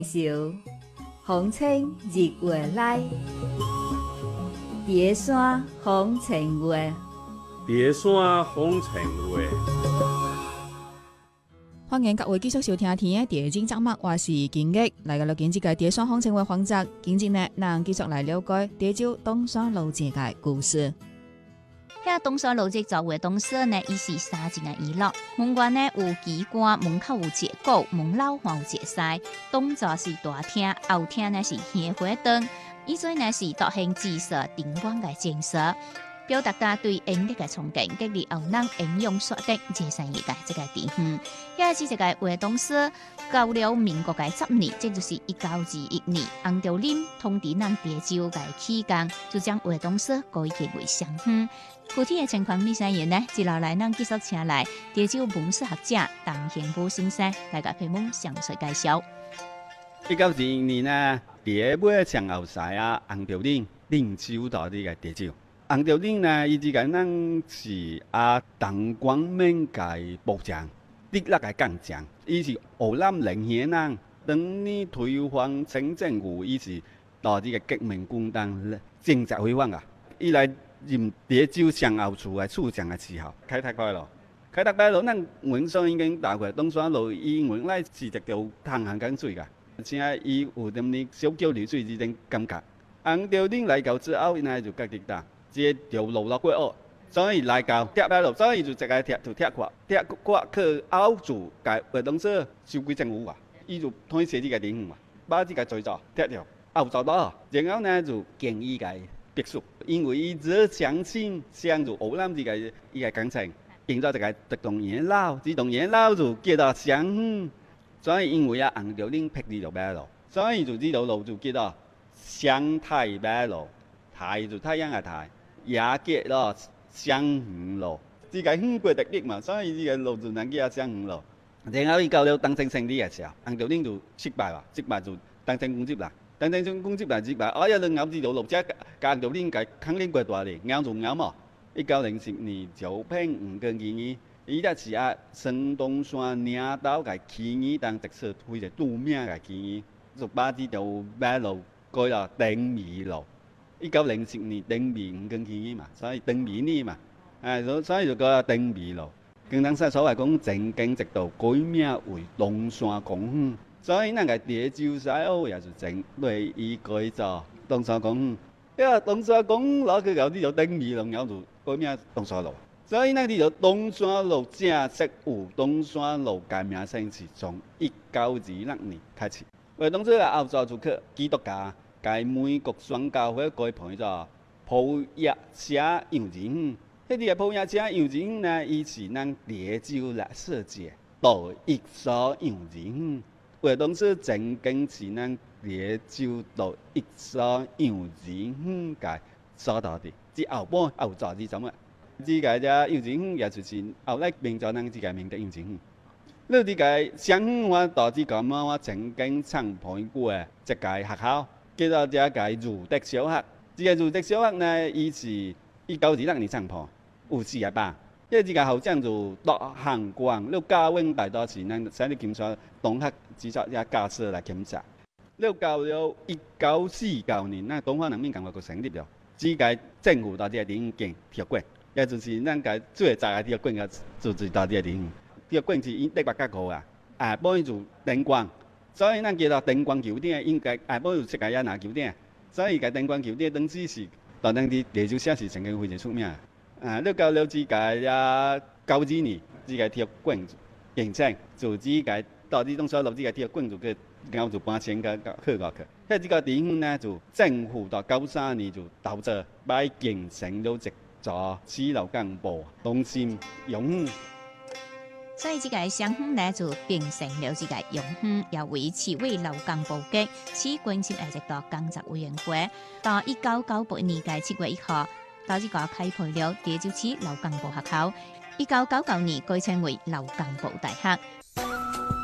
潮，風清日月來，蝶山風情月。 蝶山風情月。 歡迎各位繼續收聽天嘅地景節目，我是金玉。嚟到今日嘅蝶山風情月環節，今日呢，咱繼續來了解蝶州東山老街嘅故事。 遐東山老街作為東山呢，伊是三間嘅醫樂，門關呢有機關，門口有一個鼓，門樓還有一個獅。東座是大廳，後廳呢是獻花燈，以前呢是獨興紫色燈光嘅建設，表達家對音樂嘅憧憬，激勵後人應用說的13億嘅這個地方。遐是一個活動師，到了民國嘅10年，即就是1921年，洪兆麟統治咱蝶州嘅期間，就將活動師改建為商圈。具體嘅情況，李先生呢，接落來咱繼續請來蝶州文史學者鄧興武先生來甲佢們詳細介紹。 1921年啊，第一尾上後世啊，洪兆麟領袖到呢個蝶州。洪兆麟呢，伊之間咱是鄧光明嘅部長，立落嘅幹將，伊是湖南寧縣人，當年推翻清政府，伊是到呢個革命軍當政治委員啊，伊來任蝶州上後處嘅處長嘅時候，開拓快樂。開拓快樂，咱原上已經打過東山路，伊原來是一條通行緊水㗎，而且伊有點呢小橋流水之種感覺。洪兆麟來到之後，伊呢就決定打，這條路落過學，所以來到鐵馬路，所以就直接就鐵礦去後處嘅活動社收歸政府啊，伊就推卸呢個地方嘛，把呢個最早鐵條後做到，然後呢就建議個別墅，因為伊只相信向住湖南呢個伊個工程，建咗一個自動園樓，自動園樓就叫做商圈，所以因為洪兆麟辟呢條馬路，所以就呢條路就叫做湘太馬路，太就太陽嘅太，也叫咯湘園路，呢個遠過特別嘛，所以呢個路就能叫湘園路。然後伊到了鄧正勝呢個時候，洪兆麟就失敗啦，失敗就鄧正攻擊啦。鄧正勝攻擊來失敗，哎呀，你咬呢條路，即係洪兆麟嘅肯定過大咧，咬就咬嘛。1904年招聘吳根義，伊咧是孫東山領導嘅起義當特色非常著名嘅起義，就把呢條馬路改咗丁美路。1904年丁美吳根起義嘛，所以丁美呢嘛，所以就叫丁美路。更當時所謂講正經直道改名為東山公園。所以咱個蝶州西澳也是整對伊改做東山公園，因為東山公園攞去搞呢條丁美路，然後就改名東山路。所以咱呢條東山路正式有東山路嘅名稱是從1926年開始。為當初嘅後座就去基督教嘅美國宣教會改配咗普約社幼稚園。呢啲嘅普約社幼稚園呢，伊是咱蝶州來設計第一所幼稚園。活動是正經是咱蝶州第一所幼稚園嘅所在地，之後半後座是什麼？呢個只幼稚園也就是後來變咗咱呢個明德幼稚園。呢啲個商圈我導致咁啊，我曾經參觀過嘅一個學校，叫做這個儒德小學。呢個儒德小學呢，伊是1926年參觀，有4個班。因為個校長就陸行光，你教永大多是咱使你檢查同學指出也教師來檢查。你到了1949年，咱東方人民共和國成立了，只個政府到啲地方建體育館，也就是咱個最早嘅體育館個就是到啲地方。體育館是因100較高啊，下晡就燈光，所以咱叫做燈光球店，應該下晡有設計也拿球店，所以個燈光球店當時是到咱啲蝶州市是曾經非常出名。你到了這個92年，這個體育館建成，就這個到呢東山路這個體育館就去，然後就搬遷個去過去。喺這個地方呢，就政府到93年就投資，把建成了一座市勞幹部中心用園。 所以這個商圈呢就變成了這個用園，又為市委勞工部局市關心一個工作委員會。到1998年嘅7月1號。到呢個開闢了蝶州市勞工部學校，1999年改稱為勞工部大學。